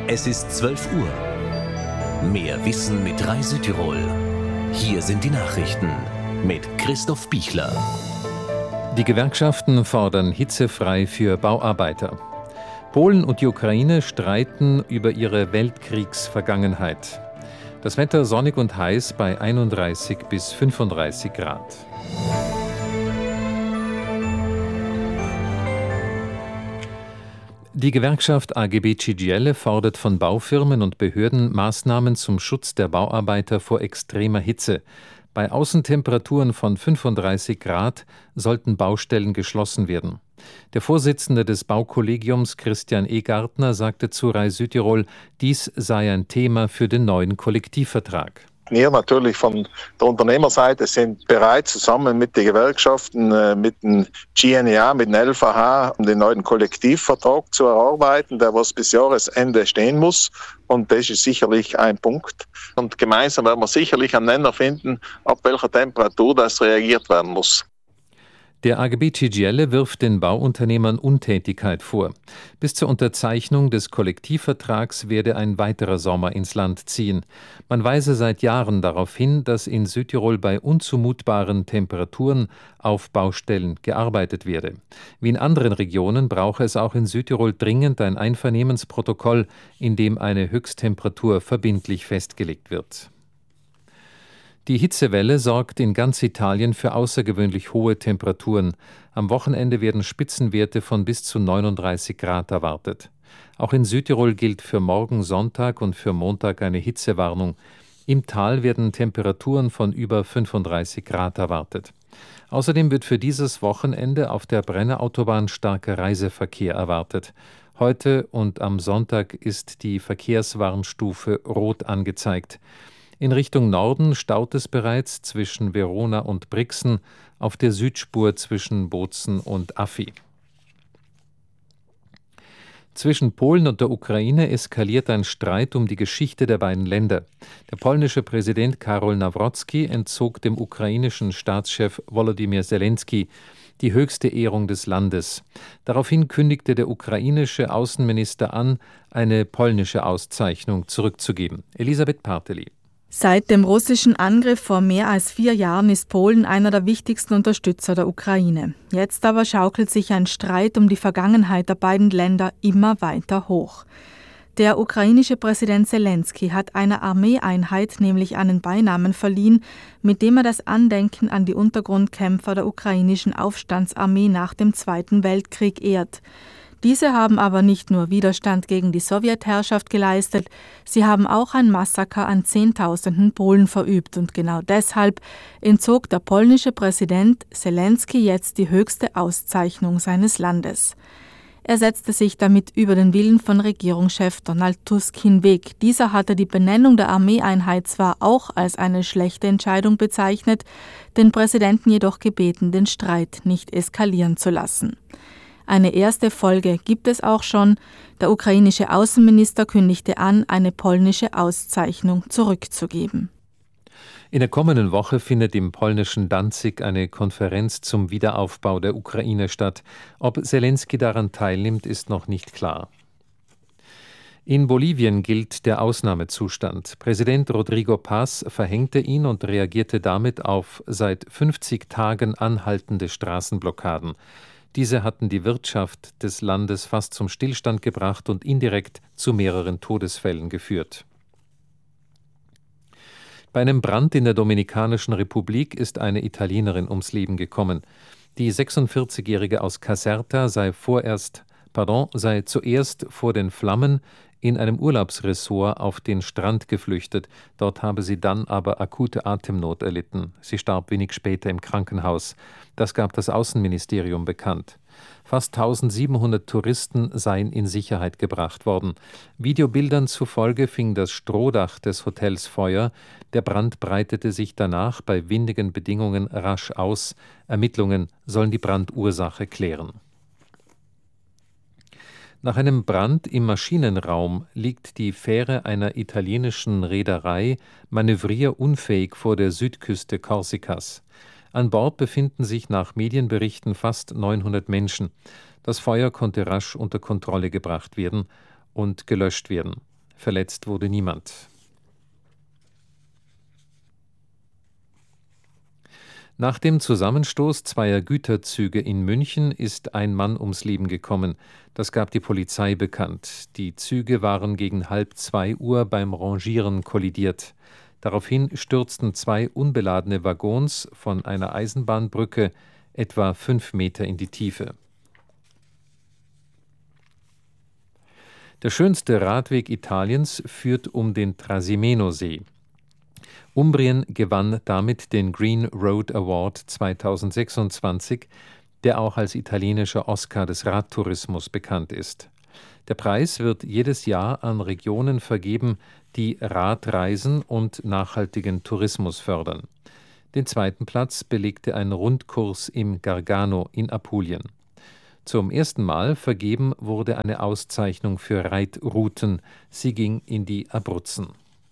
Es ist 12 Uhr. Mehr Wissen mit Rai Südtirol. Hier sind die Nachrichten mit Christoph Bichler. Die Gewerkschaften fordern hitzefrei für Bauarbeiter. Polen und die Ukraine streiten über ihre Weltkriegsvergangenheit. Das Wetter sonnig und heiß bei 31 bis 35 Grad. Die Gewerkschaft AGB CGIL fordert von Baufirmen und Behörden Maßnahmen zum Schutz der Bauarbeiter vor extremer Hitze. Bei Außentemperaturen von 35 Grad sollten Baustellen geschlossen werden. Der Vorsitzende des Baukollegiums Christian Egartner sagte zu Rai Südtirol, dies sei ein Thema für den neuen Kollektivvertrag. Wir natürlich von der Unternehmerseite sind bereit, zusammen mit den Gewerkschaften, mit dem GNEA, mit dem LVH, um den neuen Kollektivvertrag zu erarbeiten, der was bis Jahresende stehen muss. Und das ist sicherlich ein Punkt. Und gemeinsam werden wir sicherlich einen Nenner finden, ab welcher Temperatur das reagiert werden muss. Der AGB CGIL wirft den Bauunternehmern Untätigkeit vor. Bis zur Unterzeichnung des Kollektivvertrags werde ein weiterer Sommer ins Land ziehen. Man weise seit Jahren darauf hin, dass in Südtirol bei unzumutbaren Temperaturen auf Baustellen gearbeitet werde. Wie in anderen Regionen brauche es auch in Südtirol dringend ein Einvernehmensprotokoll, in dem eine Höchsttemperatur verbindlich festgelegt wird. Die Hitzewelle sorgt in ganz Italien für außergewöhnlich hohe Temperaturen. Am Wochenende werden Spitzenwerte von bis zu 39 Grad erwartet. Auch in Südtirol gilt für morgen Sonntag und für Montag eine Hitzewarnung. Im Tal werden Temperaturen von über 35 Grad erwartet. Außerdem wird für dieses Wochenende auf der Brennerautobahn starker Reiseverkehr erwartet. Heute und am Sonntag ist die Verkehrswarnstufe Rot angezeigt. In Richtung Norden staut es bereits zwischen Verona und Brixen, auf der Südspur zwischen Bozen und Affi. Zwischen Polen und der Ukraine eskaliert ein Streit um die Geschichte der beiden Länder. Der polnische Präsident Karol Nawrocki entzog dem ukrainischen Staatschef Volodymyr Zelensky die höchste Ehrung des Landes. Daraufhin kündigte der ukrainische Außenminister an, eine polnische Auszeichnung zurückzugeben. Elisabeth Parteli. Seit dem russischen Angriff vor mehr als 4 Jahren ist Polen einer der wichtigsten Unterstützer der Ukraine. Jetzt aber schaukelt sich ein Streit um die Vergangenheit der beiden Länder immer weiter hoch. Der ukrainische Präsident Zelensky hat einer Armeeeinheit nämlich einen Beinamen verliehen, mit dem er das Andenken an die Untergrundkämpfer der ukrainischen Aufstandsarmee nach dem Zweiten Weltkrieg ehrt. Diese haben aber nicht nur Widerstand gegen die Sowjetherrschaft geleistet, sie haben auch ein Massaker an Zehntausenden Polen verübt und genau deshalb entzog der polnische Präsident Zelensky jetzt die höchste Auszeichnung seines Landes. Er setzte sich damit über den Willen von Regierungschef Donald Tusk hinweg. Dieser hatte die Benennung der Armeeeinheit zwar auch als eine schlechte Entscheidung bezeichnet, den Präsidenten jedoch gebeten, den Streit nicht eskalieren zu lassen. Eine erste Folge gibt es auch schon. Der ukrainische Außenminister kündigte an, eine polnische Auszeichnung zurückzugeben. In der kommenden Woche findet im polnischen Danzig eine Konferenz zum Wiederaufbau der Ukraine statt. Ob Zelensky daran teilnimmt, ist noch nicht klar. In Bolivien gilt der Ausnahmezustand. Präsident Rodrigo Paz verhängte ihn und reagierte damit auf seit 50 Tagen anhaltende Straßenblockaden. Diese hatten die Wirtschaft des Landes fast zum Stillstand gebracht und indirekt zu mehreren Todesfällen geführt. Bei einem Brand in der Dominikanischen Republik ist eine Italienerin ums Leben gekommen. Die 46-Jährige aus Caserta sei zuerst vor den Flammen in einem Urlaubsressort auf den Strand geflüchtet. Dort habe sie dann aber akute Atemnot erlitten. Sie starb wenig später im Krankenhaus. Das gab das Außenministerium bekannt. Fast 1700 Touristen seien in Sicherheit gebracht worden. Videobildern zufolge fing das Strohdach des Hotels Feuer. Der Brand breitete sich danach bei windigen Bedingungen rasch aus. Ermittlungen sollen die Brandursache klären. Nach einem Brand im Maschinenraum liegt die Fähre einer italienischen Reederei manövrierunfähig vor der Südküste Korsikas. An Bord befinden sich nach Medienberichten fast 900 Menschen. Das Feuer konnte rasch unter Kontrolle gebracht werden und gelöscht werden. Verletzt wurde niemand. Nach dem Zusammenstoß zweier Güterzüge in München ist ein Mann ums Leben gekommen. Das gab die Polizei bekannt. Die Züge waren gegen 1:30 beim Rangieren kollidiert. Daraufhin stürzten 2 unbeladene Waggons von einer Eisenbahnbrücke etwa 5 Meter in die Tiefe. Der schönste Radweg Italiens führt um den Trasimeno-See. Umbrien gewann damit den Green Road Award 2026, der auch als italienischer Oscar des Radtourismus bekannt ist. Der Preis wird jedes Jahr an Regionen vergeben, die Radreisen und nachhaltigen Tourismus fördern. Den 2. Platz belegte ein Rundkurs im Gargano in Apulien. Zum ersten Mal vergeben wurde eine Auszeichnung für Reitrouten. Sie ging in die Abruzzen.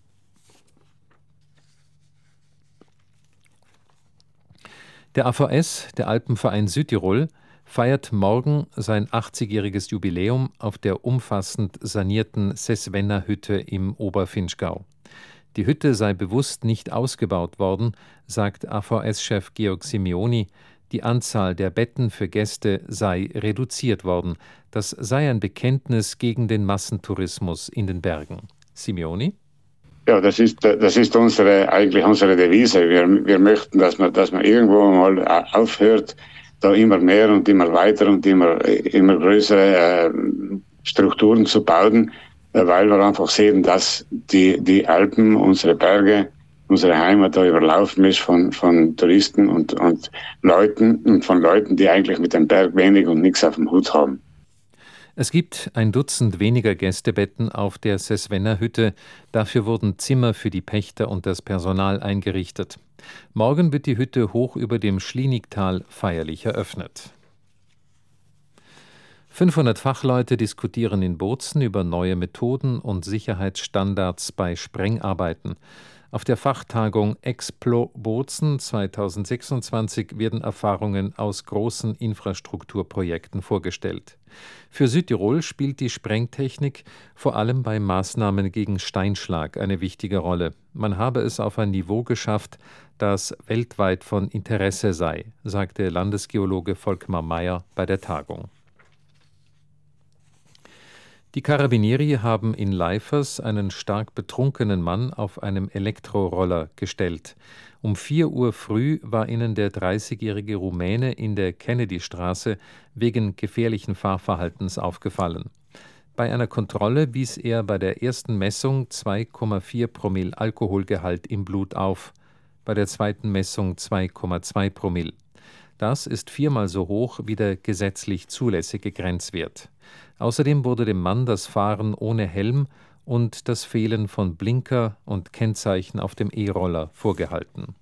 Der AVS, der Alpenverein Südtirol, feiert morgen sein 80-jähriges Jubiläum auf der umfassend sanierten Sesvenna-Hütte im Oberfinchgau. Die Hütte sei bewusst nicht ausgebaut worden, sagt AVS-Chef Georg Simeoni. Die Anzahl der Betten für Gäste sei reduziert worden. Das sei ein Bekenntnis gegen den Massentourismus in den Bergen. Simeoni? Ja, das ist eigentlich unsere Devise. Wir möchten, dass man irgendwo mal aufhört, da immer mehr und immer weiter und immer größere Strukturen zu bauen, weil wir einfach sehen, dass die Alpen, unsere Berge, unsere Heimat da überlaufen ist von Touristen und Leuten, die eigentlich mit dem Berg wenig und nichts auf dem Hut haben. Es gibt 1 Dutzend weniger Gästebetten auf der Sesvenna-Hütte. Dafür wurden Zimmer für die Pächter und das Personal eingerichtet. Morgen wird die Hütte hoch über dem Schlienigtal feierlich eröffnet. 500 Fachleute diskutieren in Bozen über neue Methoden und Sicherheitsstandards bei Sprengarbeiten. Auf der Fachtagung Explo Bozen 2026 werden Erfahrungen aus großen Infrastrukturprojekten vorgestellt. Für Südtirol spielt die Sprengtechnik vor allem bei Maßnahmen gegen Steinschlag eine wichtige Rolle. Man habe es auf ein Niveau geschafft, das weltweit von Interesse sei, sagte Landesgeologe Volkmar Meyer bei der Tagung. Die Carabinieri haben in Leifers einen stark betrunkenen Mann auf einem Elektroroller gestellt. Um 4 Uhr früh war ihnen der 30-jährige Rumäne in der Kennedystraße wegen gefährlichen Fahrverhaltens aufgefallen. Bei einer Kontrolle wies er bei der ersten Messung 2,4 Promille Alkoholgehalt im Blut auf, bei der zweiten Messung 2,2 Promille. Das ist 4-mal so hoch wie der gesetzlich zulässige Grenzwert. Außerdem wurde dem Mann das Fahren ohne Helm und das Fehlen von Blinker und Kennzeichen auf dem E-Roller vorgehalten.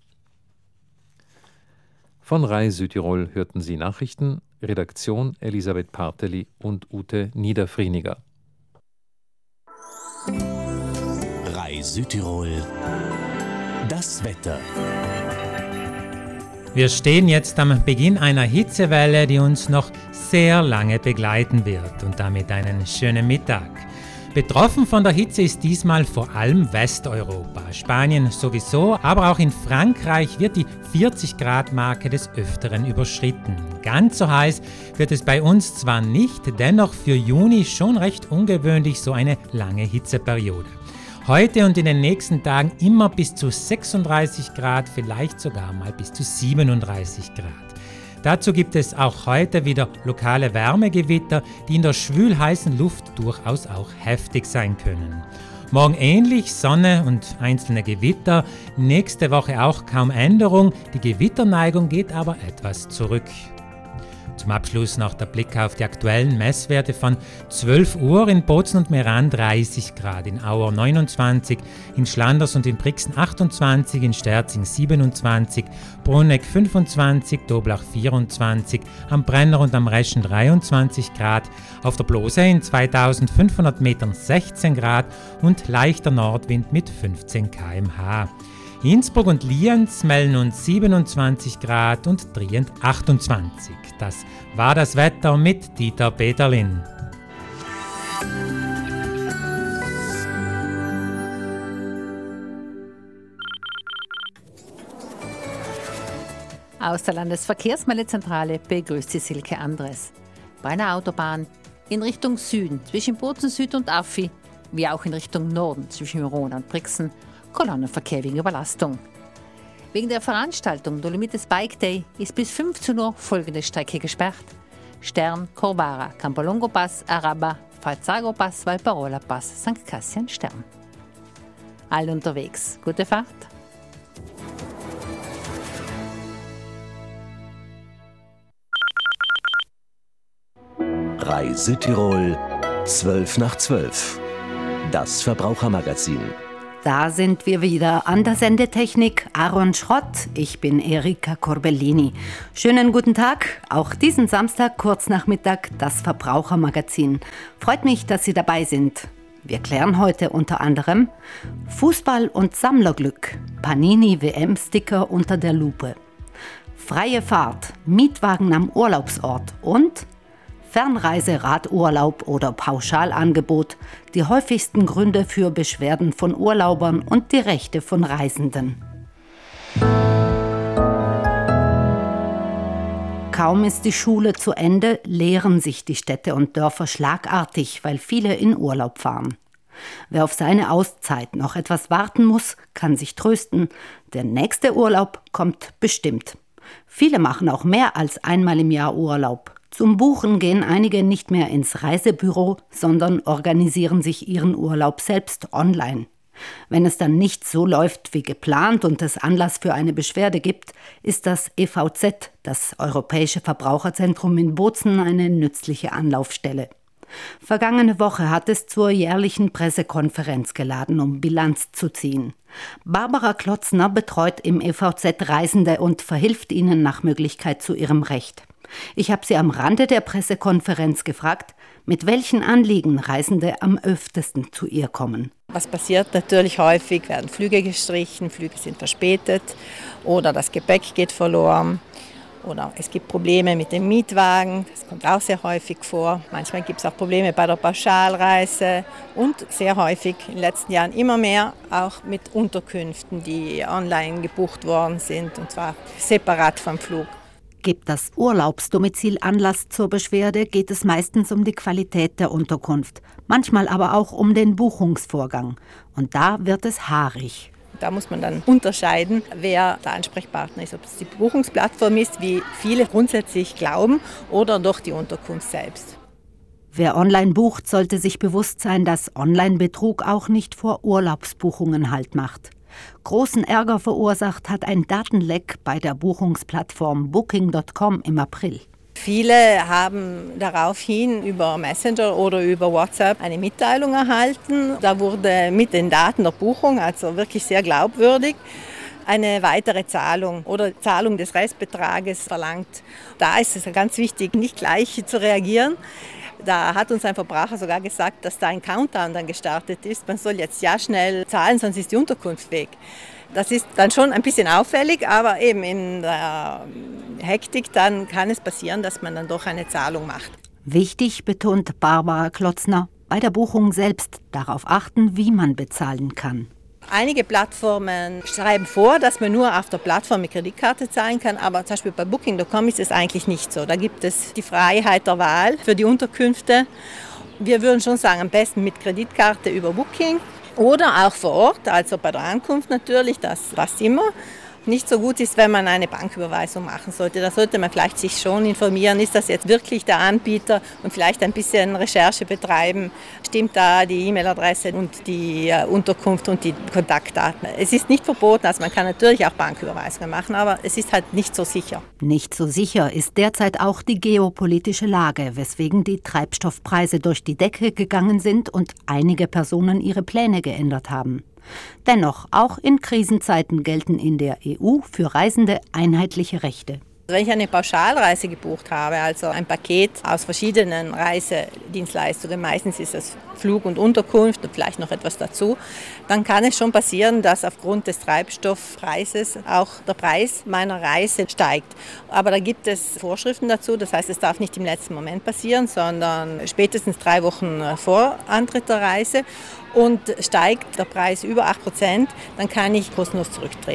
Von RAI Südtirol hörten Sie Nachrichten, Redaktion Elisabeth Parteli und Ute Niederfrieniger. RAI Südtirol, das Wetter. Wir stehen jetzt am Beginn einer Hitzewelle, die uns noch sehr lange begleiten wird und damit einen schönen Mittag. Betroffen von der Hitze ist diesmal vor allem Westeuropa, Spanien sowieso, aber auch in Frankreich wird die 40-Grad-Marke des Öfteren überschritten. Ganz so heiß wird es bei uns zwar nicht, dennoch für Juni schon recht ungewöhnlich so eine lange Hitzeperiode. Heute und in den nächsten Tagen immer bis zu 36 Grad, vielleicht sogar mal bis zu 37 Grad. Dazu gibt es auch heute wieder lokale Wärmegewitter, die in der schwül-heißen Luft durchaus auch heftig sein können. Morgen ähnlich, Sonne und einzelne Gewitter, nächste Woche auch kaum Änderung, die Gewitterneigung geht aber etwas zurück. Zum Abschluss noch der Blick auf die aktuellen Messwerte von 12 Uhr in Bozen und Meran 30 Grad, in Auer 29, in Schlanders und in Brixen 28, in Sterzing 27, Bruneck 25, Doblach 24, am Brenner und am Reschen 23 Grad, auf der Blose in 2500 Metern 16 Grad und leichter Nordwind mit 15 km/h. Innsbruck und Lienz melden uns 27 Grad und Trient 28. Das war das Wetter mit Dieter Peterlin. Aus der Landesverkehrsmeldezentrale begrüßt Sie Silke Andres. Bei einer Autobahn in Richtung Süden zwischen Bozen Süd und Affi, wie auch in Richtung Norden zwischen Verona und Brixen, Kolonnenverkehr wegen Überlastung. Wegen der Veranstaltung Dolomites Bike Day ist bis 15 Uhr folgende Strecke gesperrt: Stern, Corvara, Campolongo Pass, Araba, Falzago Pass, Valparola Pass, St. Cassian Stern. Alle unterwegs. Gute Fahrt! Reise Tirol, 12 nach 12. Das Verbrauchermagazin. Da sind wir wieder an der Sendetechnik. Aaron Schrott, ich bin Erika Corbellini. Schönen guten Tag, auch diesen Samstag, kurz nach Mittag, das Verbrauchermagazin. Freut mich, dass Sie dabei sind. Wir klären heute unter anderem Fußball und Sammlerglück, Panini-WM-Sticker unter der Lupe, freie Fahrt, Mietwagen am Urlaubsort und Fernreise, Radurlaub oder Pauschalangebot, die häufigsten Gründe für Beschwerden von Urlaubern und die Rechte von Reisenden. Kaum ist die Schule zu Ende, leeren sich die Städte und Dörfer schlagartig, weil viele in Urlaub fahren. Wer auf seine Auszeit noch etwas warten muss, kann sich trösten. Der nächste Urlaub kommt bestimmt. Viele machen auch mehr als einmal im Jahr Urlaub. Zum Buchen gehen einige nicht mehr ins Reisebüro, sondern organisieren sich ihren Urlaub selbst online. Wenn es dann nicht so läuft wie geplant und es Anlass für eine Beschwerde gibt, ist das EVZ, das Europäische Verbraucherzentrum in Bozen, eine nützliche Anlaufstelle. Vergangene Woche hat es zur jährlichen Pressekonferenz geladen, um Bilanz zu ziehen. Barbara Klotzner betreut im EVZ Reisende und verhilft ihnen nach Möglichkeit zu ihrem Recht. Ich habe sie am Rande der Pressekonferenz gefragt, mit welchen Anliegen Reisende am öftesten zu ihr kommen. Was passiert natürlich häufig, werden Flüge gestrichen, Flüge sind verspätet oder das Gepäck geht verloren oder es gibt Probleme mit dem Mietwagen, das kommt auch sehr häufig vor. Manchmal gibt es auch Probleme bei der Pauschalreise und sehr häufig in den letzten Jahren immer mehr auch mit Unterkünften, die online gebucht worden sind und zwar separat vom Flug. Gibt das Urlaubsdomizil Anlass zur Beschwerde, geht es meistens um die Qualität der Unterkunft, manchmal aber auch um den Buchungsvorgang. Und da wird es haarig. Da muss man dann unterscheiden, wer der Ansprechpartner ist, ob es die Buchungsplattform ist, wie viele grundsätzlich glauben, oder doch die Unterkunft selbst. Wer online bucht, sollte sich bewusst sein, dass Online-Betrug auch nicht vor Urlaubsbuchungen Halt macht. Großen Ärger verursacht hat ein Datenleck bei der Buchungsplattform Booking.com im April. Viele haben daraufhin über Messenger oder über WhatsApp eine Mitteilung erhalten. Da wurde mit den Daten der Buchung, also wirklich sehr glaubwürdig, eine weitere Zahlung oder Zahlung des Restbetrages verlangt. Da ist es ganz wichtig, nicht gleich zu reagieren. Da hat uns ein Verbraucher sogar gesagt, dass da ein Countdown dann gestartet ist. Man soll jetzt ja schnell zahlen, sonst ist die Unterkunft weg. Das ist dann schon ein bisschen auffällig, aber eben in der Hektik dann kann es passieren, dass man dann doch eine Zahlung macht. Wichtig, betont Barbara Klotzner, bei der Buchung selbst darauf achten, wie man bezahlen kann. Einige Plattformen schreiben vor, dass man nur auf der Plattform mit Kreditkarte zahlen kann, aber zum Beispiel bei Booking.com ist es eigentlich nicht so. Da gibt es die Freiheit der Wahl für die Unterkünfte. Wir würden schon sagen, am besten mit Kreditkarte über Booking oder auch vor Ort, also bei der Ankunft natürlich, das passt immer. Nicht so gut ist, wenn man eine Banküberweisung machen sollte. Da sollte man vielleicht sich schon informieren, ist das jetzt wirklich der Anbieter und vielleicht ein bisschen Recherche betreiben. Stimmt da die E-Mail-Adresse und die Unterkunft und die Kontaktdaten? Es ist nicht verboten, also man kann natürlich auch Banküberweisungen machen, aber es ist halt nicht so sicher. Nicht so sicher ist derzeit auch die geopolitische Lage, weswegen die Treibstoffpreise durch die Decke gegangen sind und einige Personen ihre Pläne geändert haben. Dennoch, auch in Krisenzeiten gelten in der EU für Reisende einheitliche Rechte. Wenn ich eine Pauschalreise gebucht habe, also ein Paket aus verschiedenen Reisedienstleistungen, meistens ist es Flug und Unterkunft und vielleicht noch etwas dazu, dann kann es schon passieren, dass aufgrund des Treibstoffpreises auch der Preis meiner Reise steigt. Aber da gibt es Vorschriften dazu, das heißt, es darf nicht im letzten Moment passieren, sondern spätestens 3 Wochen vor Antritt der Reise. Und steigt der Preis über 8%, dann kann ich kostenlos zurücktreten.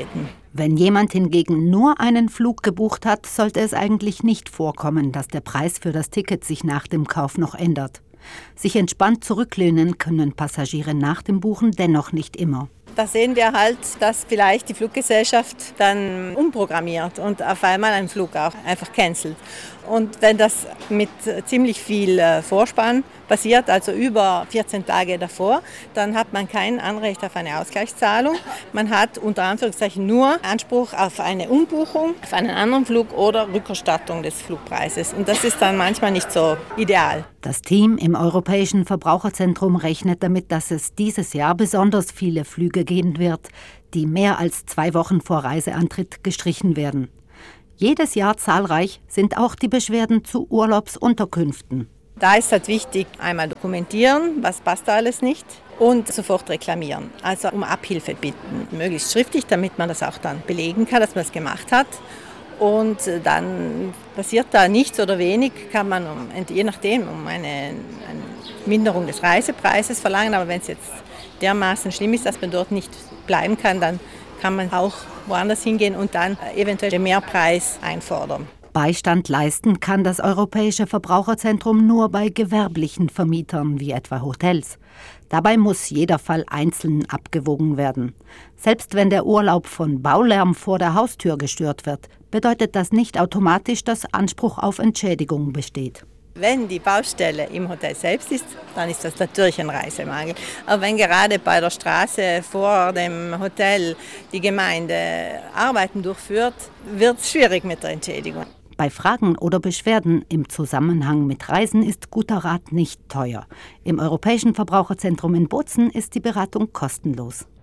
Wenn jemand hingegen nur einen Flug gebucht hat, sollte es eigentlich nicht vorkommen, dass der Preis für das Ticket sich nach dem Kauf noch ändert. Sich entspannt zurücklehnen können Passagiere nach dem Buchen dennoch nicht immer. Da sehen wir halt, dass vielleicht die Fluggesellschaft dann umprogrammiert und auf einmal einen Flug auch einfach cancelt. Und wenn das mit ziemlich viel Vorspann passiert, also über 14 Tage davor, dann hat man kein Anrecht auf eine Ausgleichszahlung. Man hat unter Anführungszeichen nur Anspruch auf eine Umbuchung, auf einen anderen Flug oder Rückerstattung des Flugpreises. Und das ist dann manchmal nicht so ideal. Das Team im Europäischen Verbraucherzentrum rechnet damit, dass es dieses Jahr besonders viele Flüge geben wird, die mehr als 2 Wochen vor Reiseantritt gestrichen werden. Jedes Jahr zahlreich sind auch die Beschwerden zu Urlaubsunterkünften. Da ist halt wichtig, einmal dokumentieren, was passt da alles nicht und sofort reklamieren. Also um Abhilfe bitten, möglichst schriftlich, damit man das auch dann belegen kann, dass man es gemacht hat. Und dann passiert da nichts oder wenig, kann man je nachdem um eine Minderung des Reisepreises verlangen. Aber wenn es jetzt dermaßen schlimm ist, dass man dort nicht bleiben kann, dann kann man auch woanders hingehen und dann eventuell den Mehrpreis einfordern. Beistand leisten kann das Europäische Verbraucherzentrum nur bei gewerblichen Vermietern wie etwa Hotels. Dabei muss jeder Fall einzeln abgewogen werden. Selbst wenn der Urlaub von Baulärm vor der Haustür gestört wird, bedeutet das nicht automatisch, dass Anspruch auf Entschädigung besteht. Wenn die Baustelle im Hotel selbst ist, dann ist das natürlich ein Reisemangel. Aber wenn gerade bei der Straße vor dem Hotel die Gemeinde Arbeiten durchführt, wird es schwierig mit der Entschädigung. Bei Fragen oder Beschwerden im Zusammenhang mit Reisen ist guter Rat nicht teuer. Im Europäischen Verbraucherzentrum in Bozen ist die Beratung kostenlos.